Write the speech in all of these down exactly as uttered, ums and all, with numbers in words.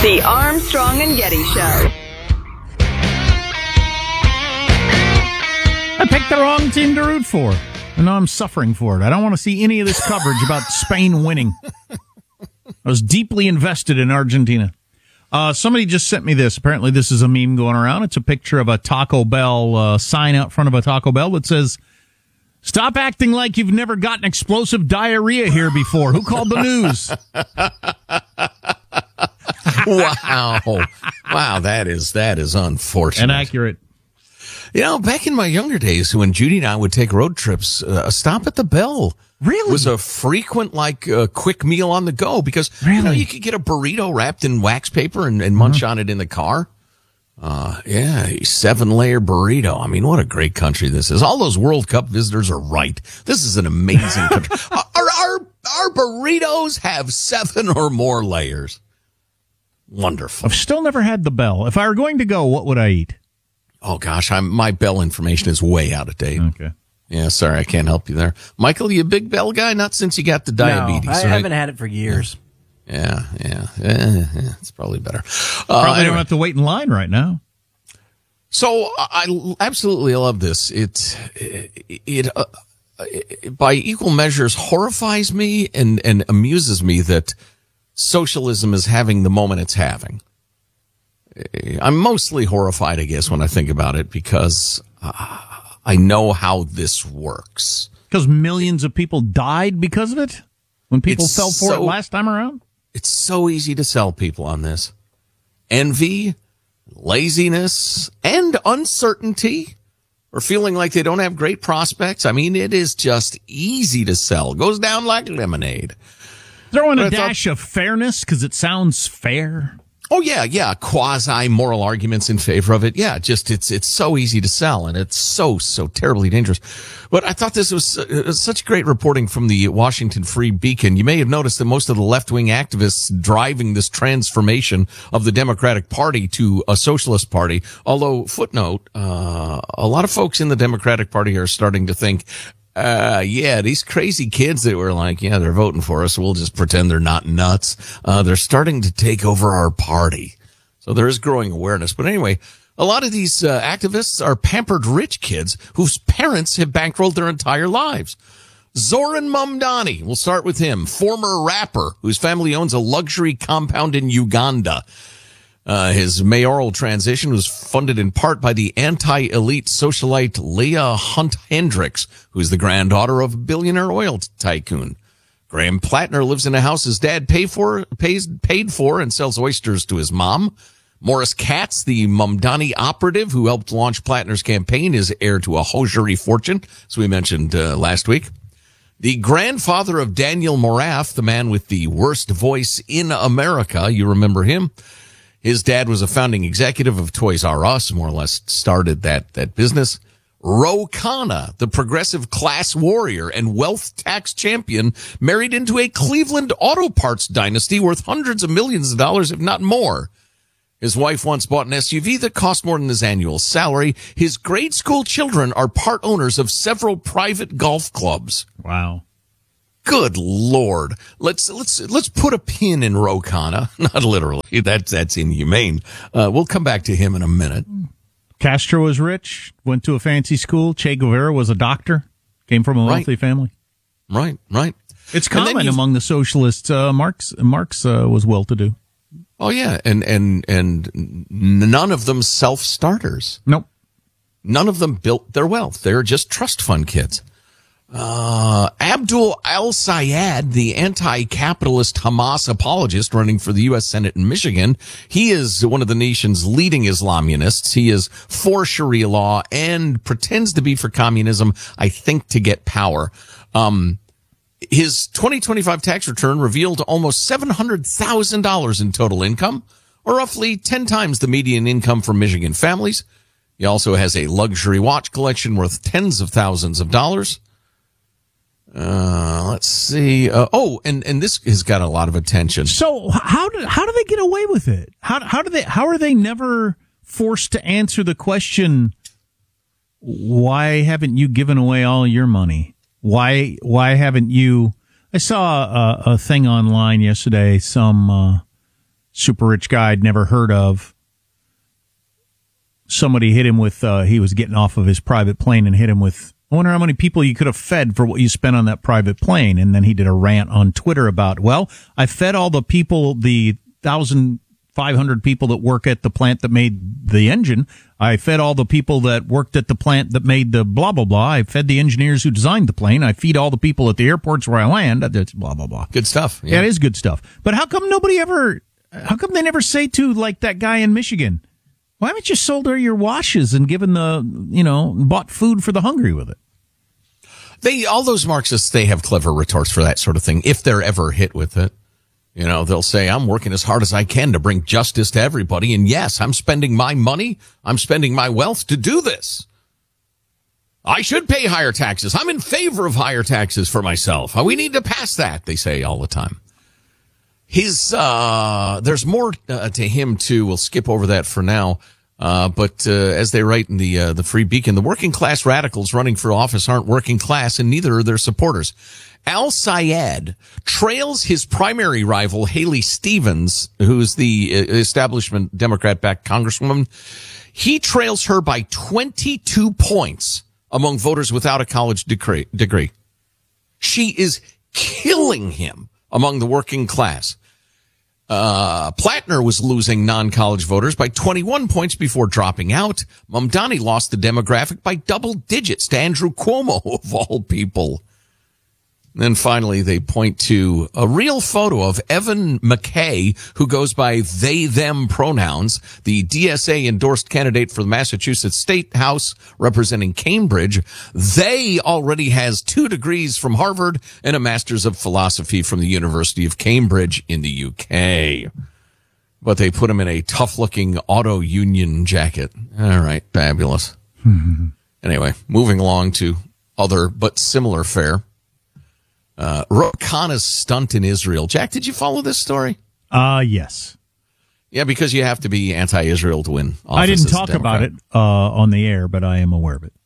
The Armstrong and Getty Show. I picked the wrong team to root for, and now I'm suffering for it. I don't want to see any of this coverage about Spain winning. I was deeply invested in Argentina. Uh, somebody just sent me this. Apparently this is a meme going around. It's a picture of a Taco Bell uh, sign out front of a Taco Bell that says, "Stop acting like you've never gotten explosive diarrhea here before. Who called the news?" Wow. Wow, that is that is unfortunate. Inaccurate. You know, back in my younger days when Judy and I would take road trips, uh, a stop at the Bell really was a frequent, like, uh, quick meal on the go because really? you know, you could get a burrito wrapped in wax paper and, and munch mm-hmm. on it in the car. Uh, yeah, a seven-layer burrito. I mean, what a great country this is. All those World Cup visitors are right. This is an amazing country. Our, our, our burritos have seven or more layers. Wonderful. I've still never had the Bell. If I were going to go, what would I eat? Oh, gosh, I'm, my Bell information is way out of date. Okay. Yeah, sorry, I can't help you there. Michael, you a big Bell guy? Not since you got the diabetes, no, I right? haven't had it for years. Yeah, yeah, yeah, yeah it's probably better. Uh, probably anyway. don't have to wait in line right now. So I absolutely love this. It, it, it, uh, it by equal measures horrifies me and, and amuses me that socialism is having the moment it's having. I'm mostly horrified, I guess, when I think about it because uh, I know how this works. Because millions of people died because of it? When people it's fell for so, it last time around? It's so easy to sell people on this. Envy, laziness, and uncertainty, or feeling like they don't have great prospects. I mean, it is just easy to sell. It goes down like lemonade. Throw in a But I dash thought, of fairness because it sounds fair. Oh, yeah, yeah. Quasi-moral arguments in favor of it. Yeah, just it's it's so easy to sell, and it's so, so terribly dangerous. But I thought this was uh, such great reporting from the Washington Free Beacon. You may have noticed that most of the left-wing activists driving this transformation of the Democratic Party to a socialist party, although, footnote, uh, a lot of folks in the Democratic Party are starting to think, Uh, yeah, these crazy kids that were like, yeah, they're voting for us. We'll just pretend they're not nuts. Uh, they're starting to take over our party. So there is growing awareness. But anyway, a lot of these uh, activists are pampered rich kids whose parents have bankrolled their entire lives. Zoran Mamdani, we'll start with him, former rapper whose family owns a luxury compound in Uganda. Uh, his mayoral transition was funded in part by the anti-elite socialite Leah Hunt Hendricks, who's the granddaughter of a billionaire oil tycoon. Graham Plattner lives in a house his dad pay for, pays, paid for and sells oysters to his mom. Morris Katz, the Mamdani operative who helped launch Plattner's campaign, is heir to a hosiery fortune, as we mentioned uh, last week. The grandfather of Daniel Morath, the man with the worst voice in America, you remember him? His dad was a founding executive of Toys R Us, more or less started that, that business. Ro Khanna, the progressive class warrior and wealth tax champion, married into a Cleveland auto parts dynasty worth hundreds of millions of dollars, if not more. His wife once bought an S U V that cost more than his annual salary. His grade school children are part owners of several private golf clubs. Wow. Good Lord. Let's, let's, let's put a pin in Ro Khanna. Not literally. That's, that's inhumane. Uh, we'll come back to him in a minute. Castro was rich, went to a fancy school. Che Guevara was a doctor, came from a wealthy right. family. Right, right. It's common among the socialists. Uh, Marx, Marx, uh, was well-to-do. Oh, yeah. And, and, and none of them self-starters. Nope. None of them built their wealth. They're just trust fund kids. Uh, Abdul al-Sayed, the anti-capitalist Hamas apologist running for the U S Senate in Michigan, he is one of the nation's leading Islamists. He is for Sharia law and pretends to be for communism, I think, to get power. Um, his twenty twenty-five tax return revealed almost seven hundred thousand dollars in total income, or roughly ten times the median income for Michigan families. He also has a luxury watch collection worth tens of thousands of dollars. Uh, let's see. Uh, oh, and, and this has got a lot of attention. So how do, how do they get away with it? How, how do they, how are they never forced to answer the question, why haven't you given away all your money? Why, why haven't you, I saw a, a thing online yesterday, some, uh, super rich guy I'd never heard of. Somebody hit him with, uh, he was getting off of his private plane and hit him with, I wonder how many people you could have fed for what you spent on that private plane. And then he did a rant on Twitter about, well, I fed all the people, the one thousand five hundred people that work at the plant that made the engine. I fed all the people that worked at the plant that made the blah, blah, blah. I fed the engineers who designed the plane. I feed all the people at the airports where I land. That's blah, blah, blah. Good stuff. Yeah. yeah, it is good stuff. But how come nobody ever, how come they never say to, like, that guy in Michigan, why haven't you sold her your washes and given the, you know, bought food for the hungry with it? They, all those Marxists, they have clever retorts for that sort of thing, if they're ever hit with it. You know, they'll say, I'm working as hard as I can to bring justice to everybody. And yes, I'm spending my money. I'm spending my wealth to do this. I should pay higher taxes. I'm in favor of higher taxes for myself. We need to pass that, they say all the time. His, uh, there's more uh, to him too. We'll skip over that for now. Uh, but, uh, as they write in the, uh, the Free Beacon, the working class radicals running for office aren't working class and neither are their supporters. Al-Sayed trails his primary rival, Haley Stevens, who's the establishment Democrat-backed congresswoman. He trails her by twenty-two points among voters without a college degree. degree. She is killing him among the working class. Uh, Plattner was losing non-college voters by twenty-one points before dropping out. Mamdani lost the demographic by double digits to Andrew Cuomo, of all people. And then finally, they point to a real photo of Evan McKay, who goes by they, them pronouns, the D S A-endorsed candidate for the Massachusetts State House representing Cambridge. They already has two degrees from Harvard and a master's of philosophy from the University of Cambridge in the U K. But they put him in a tough-looking auto union jacket. All right, fabulous. Anyway, moving along to other but similar fare. Uh, Ro Khanna's stunt in Israel. Jack, did you follow this story? Uh, yes. Yeah, because you have to be anti-Israel to win office. I didn't talk about it uh, on the air, but I am aware of it.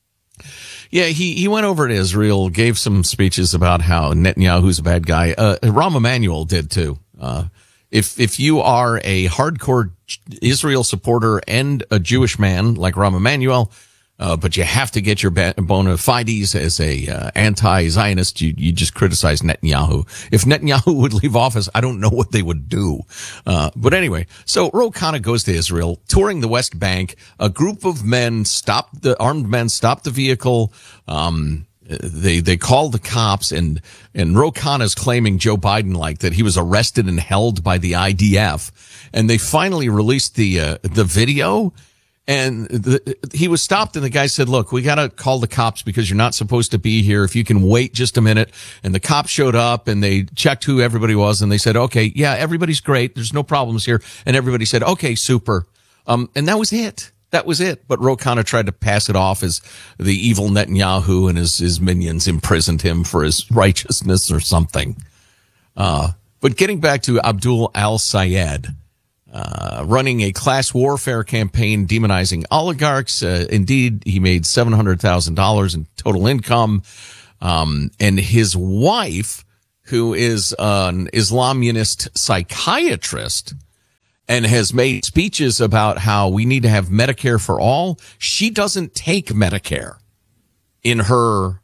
Yeah, he, he went over to Israel, gave some speeches about how Netanyahu's a bad guy. Uh, Rahm Emanuel did too. Uh, if, if you are a hardcore Israel supporter and a Jewish man like Rahm Emanuel, Uh, but you have to get your bona fides as a uh, anti-Zionist. You, you just criticize Netanyahu. If Netanyahu would leave office, I don't know what they would do. Uh, but anyway, so Ro Khanna goes to Israel, touring the West Bank. A group of men stopped the armed men stopped the vehicle. Um, they they called the cops, and and Ro Khanna's claiming Joe Biden like that he was arrested and held by the I D F, and they finally released the uh, the video. And the, he was stopped, and the guy said, look, we got to call the cops because you're not supposed to be here. If you can wait just a minute. And the cops showed up, and they checked who everybody was, and they said, okay, yeah, everybody's great. There's no problems here. And everybody said, okay, super. Um, and that was it. That was it. But Ro Khanna tried to pass it off as the evil Netanyahu and his, his minions imprisoned him for his righteousness or something. Uh, but getting back to Abdul Al-Sayed. Uh, running a class warfare campaign demonizing oligarchs. Uh, indeed, he made seven hundred thousand dollars in total income. Um, and his wife, who is an Islamist psychiatrist and has made speeches about how we need to have Medicare for all, she doesn't take Medicare in her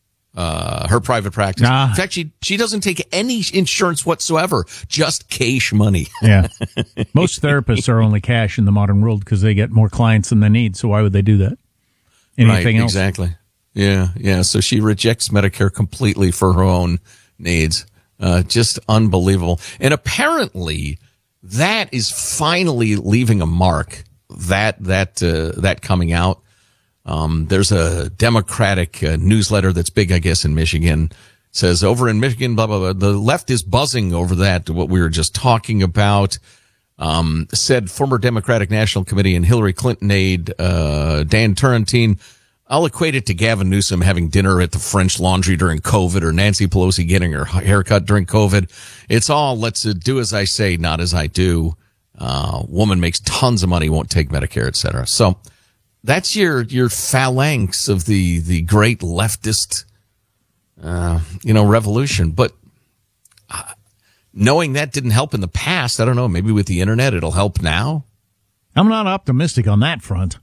uh her private practice. Ah. In fact, she she doesn't take any insurance whatsoever, just cash money. Yeah. Most therapists are only cash in the modern world because they get more clients than they need. So why would they do that? Anything right, else? Exactly. Yeah, yeah. So she rejects Medicare completely for her own needs. Uh, just unbelievable. And apparently that is finally leaving a mark. That, that, uh, that coming out. Um, there's a Democratic uh, newsletter that's big, I guess, in Michigan. It says over in Michigan, blah, blah, blah. The left is buzzing over that, what we were just talking about. Um, said former Democratic National Committee and Hillary Clinton aide, uh, Dan Turrentine. I'll equate it to Gavin Newsom having dinner at the French Laundry during COVID or Nancy Pelosi getting her haircut during COVID. It's all, let's uh, do as I say, not as I do. Uh, woman makes tons of money, won't take Medicare, et cetera. So, that's your, your phalanx of the, the great leftist, uh, you know, revolution. But uh, knowing that didn't help in the past, I don't know, maybe with the internet it'll help now. I'm not optimistic on that front.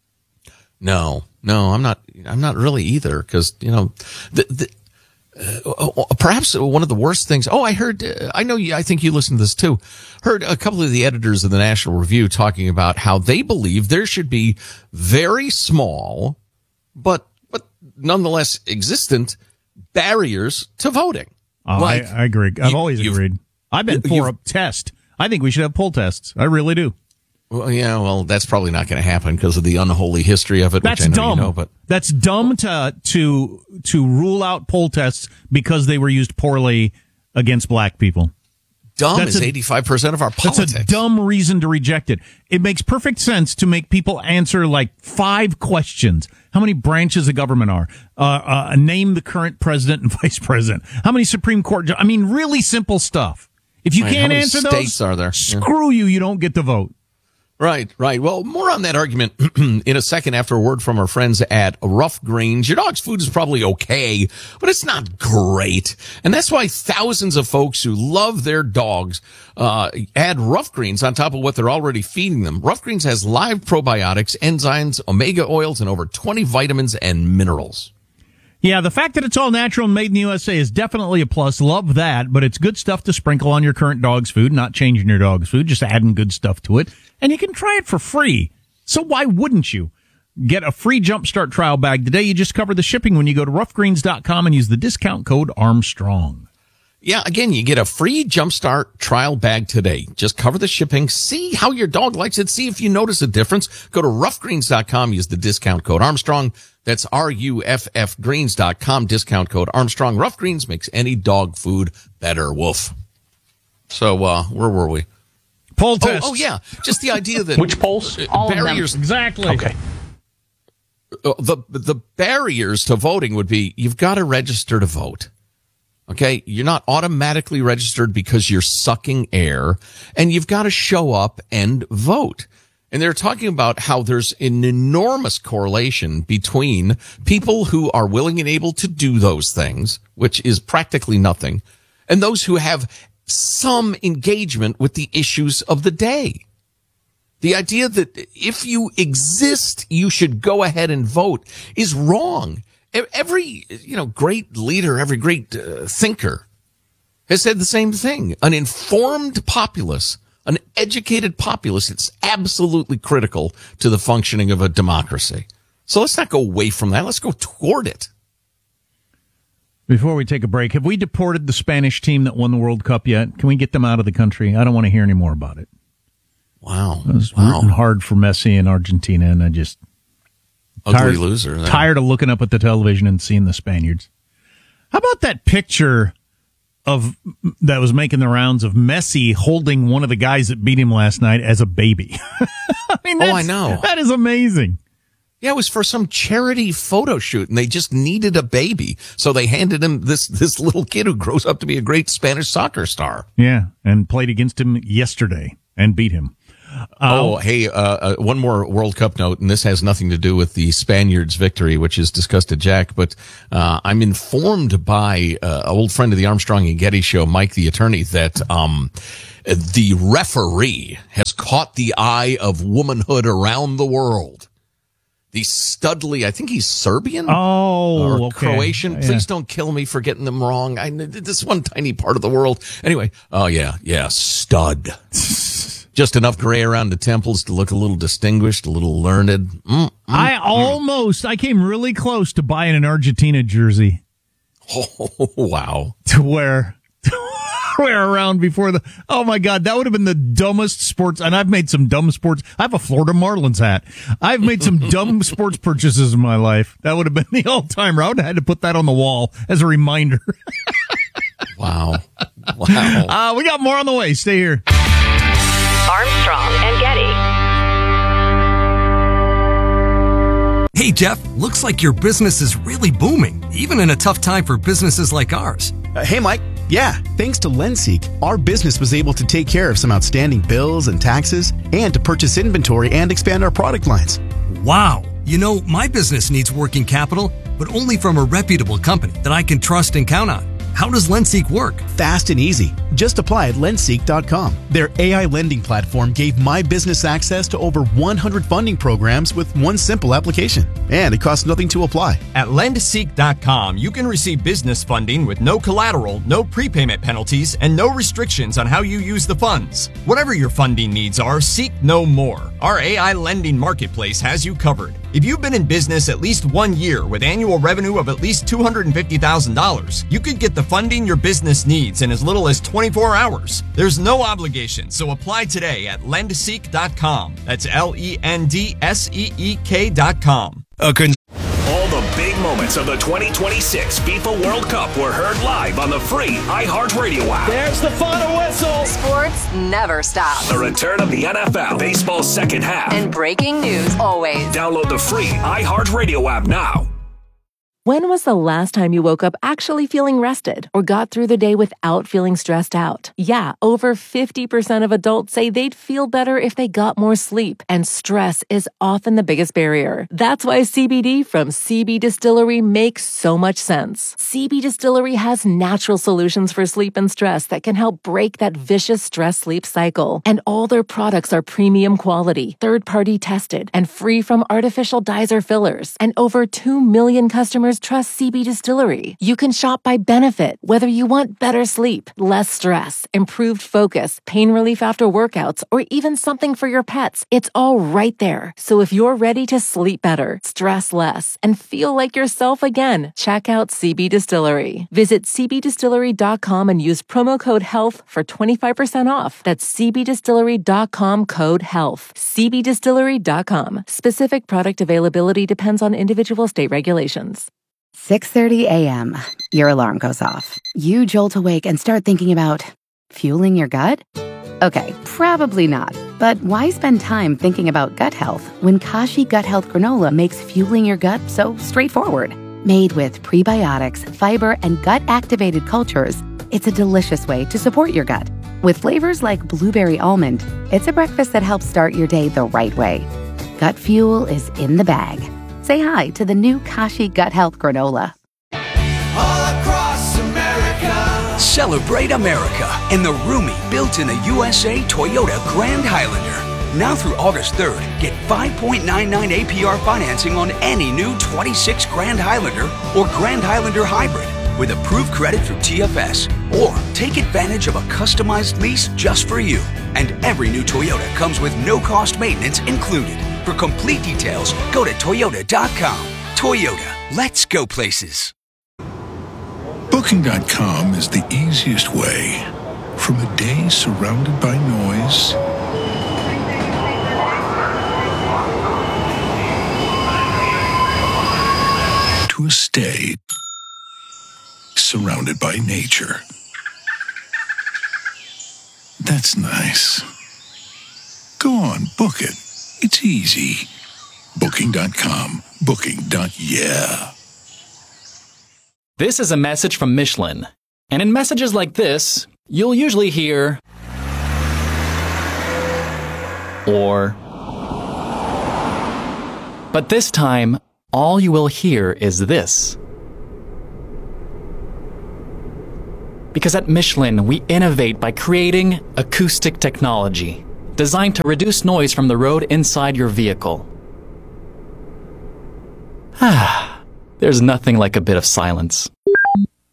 No, no, I'm not. I'm not really either, because you know, the, the, uh, perhaps one of the worst things. Oh, I heard. Uh, I know. You, I think you listened to this too. Heard a couple of the editors of the National Review talking about how they believe there should be very small, but but nonetheless existent barriers to voting. Oh, like, I, I agree. I've you, always agreed. I've been for a test. I think we should have poll tests. I really do. Well, yeah, well, that's probably not going to happen because of the unholy history of it. That's which I know dumb. You know, but that's dumb to to to rule out poll tests because they were used poorly against black people. Dumb that's is a, eighty-five percent of our politics. That's a dumb reason to reject it. It makes perfect sense to make people answer like five questions. How many branches of government are? Uh, uh, name the current president and vice president. How many Supreme Court? Ju- I mean, really simple stuff. If you right, can't how many answer states those, are there? screw yeah. you. You don't get to vote. Right, right. Well, more on that argument in a second after a word from our friends at Rough Greens. Your dog's food is probably okay, but it's not great. And that's why thousands of folks who love their dogs uh add Rough Greens on top of what they're already feeding them. Rough Greens has live probiotics, enzymes, omega oils, and over twenty vitamins and minerals. Yeah, the fact that it's all natural and made in the U S A is definitely a plus. Love that, but it's good stuff to sprinkle on your current dog's food, not changing your dog's food, just adding good stuff to it. And you can try it for free. So why wouldn't you? Get a free Jumpstart trial bag today. You just cover the shipping when you go to rough greens dot com and use the discount code Armstrong. Yeah, again, you get a free Jumpstart trial bag today. Just cover the shipping. See how your dog likes it. See if you notice a difference. Go to rough greens dot com. Use the discount code Armstrong. That's R U F F greens dot com. Discount code Armstrong. Rough Greens makes any dog food better. Woof. So, uh, where were we? Poll test. Oh, oh, yeah. Just the idea that which polls? Uh, All barriers. Of them. Exactly. Okay. Uh, the the barriers to voting would be you've got to register to vote. Okay, you're not automatically registered because you're sucking air, and you've got to show up and vote. And they're talking about how there's an enormous correlation between people who are willing and able to do those things, which is practically nothing, and those who have some engagement with the issues of the day. The idea that if you exist, you should go ahead and vote is wrong. Every, you know, great leader, every great uh, thinker has said the same thing. An informed populace, an educated populace, it's absolutely critical to the functioning of a democracy. So let's not go away from that. Let's go toward it. Before we take a break, have we deported the Spanish team that won the World Cup yet? Can we get them out of the country? I don't want to hear any more about it. Wow. I was wow. rooting hard for Messi in Argentina, and I just... Ugly tired, loser. There. Tired of looking up at the television and seeing the Spaniards. How about that picture of that was making the rounds of Messi holding one of the guys that beat him last night as a baby? I mean, oh, I know. That is amazing. Yeah, it was for some charity photo shoot, and they just needed a baby, so they handed him this this little kid who grows up to be a great Spanish soccer star. Yeah, and played against him yesterday and beat him. Oh, hey, uh, uh, one more World Cup note, and this has nothing to do with the Spaniards' victory, which is discussed Jack, but uh, I'm informed by uh, an old friend of the Armstrong and Getty show, Mike the attorney, that um, the referee has caught the eye of womanhood around the world. The Studley, I think he's Serbian oh, or okay. Croatian. Yeah. Please don't kill me for getting them wrong. I this one tiny part of the world. Anyway, oh yeah, yeah, stud. Just enough gray around the temples to look a little distinguished, a little learned. Mm, mm, I almost, I came really close to buying an Argentina jersey. Oh, wow. To wear, to wear around before the, oh my God, that would have been the dumbest sports, and I've made some dumb sports. I have a Florida Marlins hat. I've made some dumb sports purchases in my life. That would have been the all-timer. I would have had to put that on the wall as a reminder. Wow. Wow. Uh, we got more on the way. Stay here. Armstrong and Getty. Hey, Jeff, looks like your business is really booming, even in a tough time for businesses like ours. Uh, hey, Mike. Yeah, thanks to Lenseek, our business was able to take care of some outstanding bills and taxes and to purchase inventory and expand our product lines. Wow. You know, my business needs working capital, but only from a reputable company that I can trust and count on. How does LendSeek work? Fast and easy. Just apply at lendseek dot com. Their A I lending platform gave my business access to over one hundred funding programs with one simple application. And it costs nothing to apply. At lendseek dot com, you can receive business funding with no collateral, no prepayment penalties, and no restrictions on how you use the funds. Whatever your funding needs are, seek no more. Our A I lending marketplace has you covered. If you've been in business at least one year with annual revenue of at least two hundred fifty thousand dollars, you could get the funding your business needs in as little as twenty-four hours. There's no obligation, so apply today at lendseek dot com. That's L E N D S E E K dot com. A con- All the big moments of the twenty twenty-six FIFA World Cup were heard live on the free iHeartRadio app. There's the final whistle. Sports never stops. The return of the N F L, baseball's second half. And breaking news always. Download the free iHeartRadio app now. When was the last time you woke up actually feeling rested or got through the day without feeling stressed out? Yeah, over fifty percent of adults say they'd feel better if they got more sleep, and stress is often the biggest barrier. That's why C B D from C B Distillery makes so much sense. C B Distillery has natural solutions for sleep and stress that can help break that vicious stress-sleep cycle. And all their products are premium quality, third-party tested, and free from artificial dyes or fillers. And over two million customers trust C B Distillery. You can shop by benefit, whether you want better sleep, less stress, improved focus, pain relief after workouts, or even something for your pets. It's all right there. So if you're ready to sleep better, stress less, and feel like yourself again, check out C B Distillery. Visit c b distillery dot com and use promo code HEALTH for twenty-five percent off. That's c b distillery dot com code HEALTH. c b distillery dot com. Specific product availability depends on individual state regulations. six thirty a.m. Your alarm goes off. You jolt awake and start thinking about fueling your gut? Okay, probably not. But why spend time thinking about gut health when Kashi Gut Health Granola makes fueling your gut so straightforward? Made with prebiotics, fiber, and gut-activated cultures, it's a delicious way to support your gut. With flavors like blueberry almond, it's a breakfast that helps start your day the right way. Gut fuel is in the bag. Say hi to the new Kashi Gut Health Granola. All across America. Celebrate America in the roomy, built in the U S A Toyota Grand Highlander. Now through August third, get five point nine nine A P R financing on any new twenty-six Grand Highlander or Grand Highlander Hybrid with approved credit through T F S. Or take advantage of a customized lease just for you. And every new Toyota comes with no-cost maintenance included. For complete details, go to toyota dot com. Toyota, let's go places. Booking dot com is the easiest way. From a day surrounded by noise to a stay surrounded by nature. That's nice. Go on, book it. It's easy. Booking dot com. Booking. Yeah. This is a message from Michelin. And in messages like this, you'll usually hear, or, but this time, all you will hear is this. Because at Michelin, we innovate by creating acoustic technology designed to reduce noise from the road inside your vehicle. Ah, there's nothing like a bit of silence.